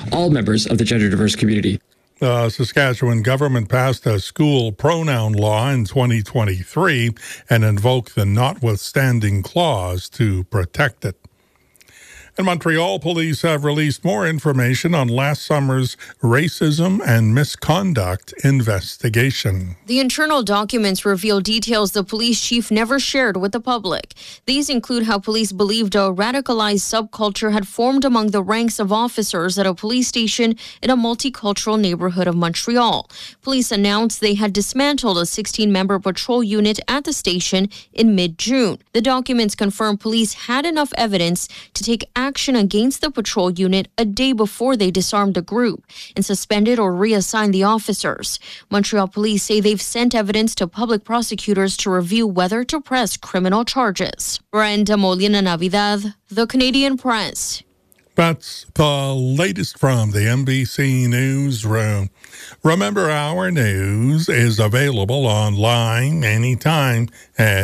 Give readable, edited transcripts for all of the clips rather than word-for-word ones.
all members of the gender diverse community. The Saskatchewan government passed a school pronoun law in 2023 and invoked the notwithstanding clause to protect it. And Montreal police have released more information on last summer's racism and misconduct investigation. The internal documents reveal details the police chief never shared with the public. These include how police believed a radicalized subculture had formed among the ranks of officers at a police station in a multicultural neighborhood of Montreal. Police announced they had dismantled a 16-member patrol unit at the station in mid-June. The documents confirm police had enough evidence to take action against the patrol unit a day before they disarmed the group and suspended or reassigned the officers. Montreal police say they've sent evidence to public prosecutors to review whether to press criminal charges. Brenda Molina Navidad, The Canadian Press. That's the latest from the NBC Newsroom. Remember, our news is available online anytime at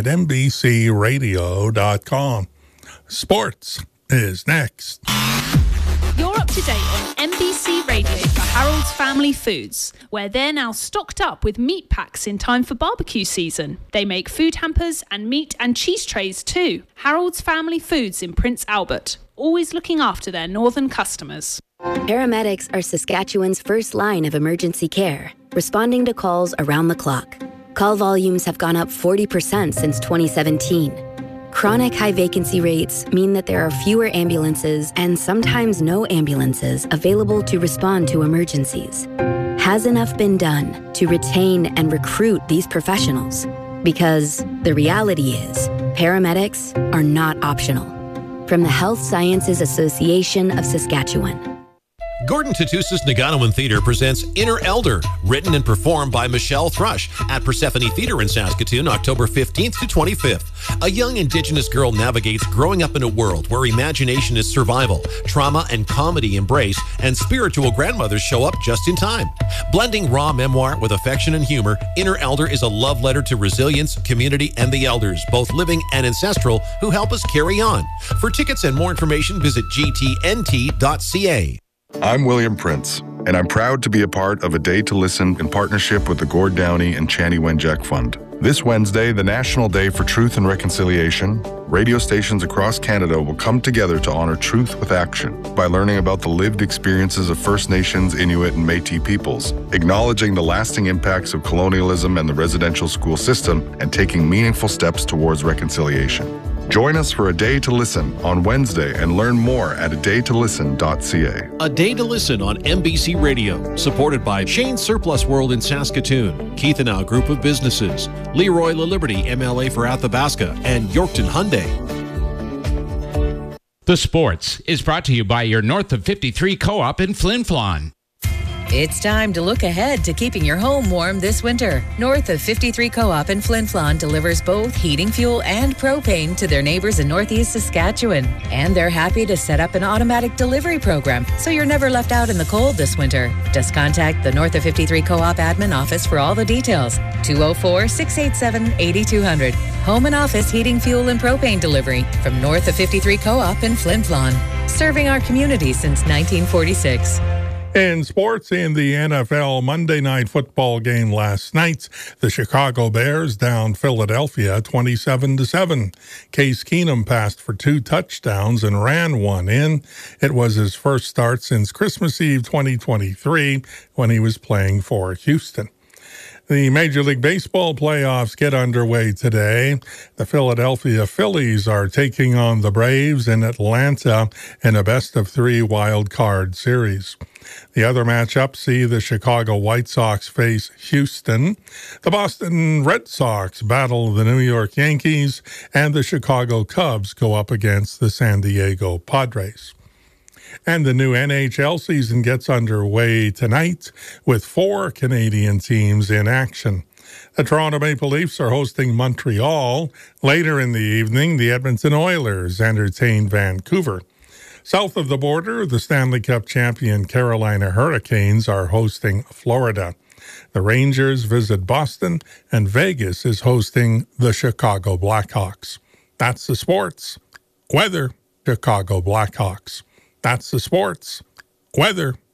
NBCRadio.com. Sports is next. You're up to date on NBC Radio for Harold's Family Foods, where they're now stocked up with meat packs in time for barbecue season. They make food hampers and meat and cheese trays too. Harold's Family Foods in Prince Albert, always looking after their northern customers. Paramedics are Saskatchewan's first line of emergency care, responding to calls around the clock. Call volumes have gone up 40% since 2017. Chronic high vacancy rates mean that there are fewer ambulances and sometimes no ambulances available to respond to emergencies. Has enough been done to retain and recruit these professionals? Because the reality is, paramedics are not optional. From the Health Sciences Association of Saskatchewan. Gordon Tatusa's Naganoan Theatre presents Inner Elder, written and performed by Michelle Thrush at Persephone Theatre in Saskatoon, October 15th to 25th. A young Indigenous girl navigates growing up in a world where imagination is survival, trauma and comedy embrace, and spiritual grandmothers show up just in time. Blending raw memoir with affection and humor, Inner Elder is a love letter to resilience, community, and the elders, both living and ancestral, who help us carry on. For tickets and more information, visit gtnt.ca. I'm William Prince, and I'm proud to be a part of A Day to Listen in partnership with the Gord Downey and Chani Wenjack Fund. This Wednesday, the National Day for Truth and Reconciliation, radio stations across Canada will come together to honor truth with action by learning about the lived experiences of First Nations, Inuit, and Métis peoples, acknowledging the lasting impacts of colonialism and the residential school system, and taking meaningful steps towards reconciliation. Join us for A Day to Listen on Wednesday and learn more at adaytolisten.ca. A Day to Listen on NBC Radio, supported by Shane Surplus World in Saskatoon, Keith and Al Group of Businesses, Leroy LaLiberty, MLA for Athabasca, and Yorkton Hyundai. The Sports is brought to you by your North of 53 Co-op in Flin Flon. It's time to look ahead to keeping your home warm this winter. North of 53 Co-op in Flin Flon delivers both heating fuel and propane to their neighbors in Northeast Saskatchewan. And they're happy to set up an automatic delivery program, so you're never left out in the cold this winter. Just contact the North of 53 Co-op admin office for all the details. 204-687-8200. Home and office heating fuel and propane delivery from North of 53 Co-op in Flin Flon. Serving our community since 1946. In sports, in the NFL Monday Night Football game last night, the Chicago Bears downed Philadelphia 27-7. Case Keenum passed for 2 touchdowns and ran one in. It was his first start since Christmas Eve 2023 when he was playing for Houston. The Major League Baseball playoffs get underway today. The Philadelphia Phillies are taking on the Braves in Atlanta in a best-of-3 wild card series. The other matchups see the Chicago White Sox face Houston. The Boston Red Sox battle the New York Yankees, and the Chicago Cubs go up against the San Diego Padres. And the new NHL season gets underway tonight with 4 Canadian teams in action. The Toronto Maple Leafs are hosting Montreal. Later in the evening, the Edmonton Oilers entertain Vancouver. South of the border, the Stanley Cup champion Carolina Hurricanes are hosting Florida. The Rangers visit Boston, and Vegas is hosting the Chicago Blackhawks. That's the sports. Weather, Chicago Blackhawks. That's the sports. Weather.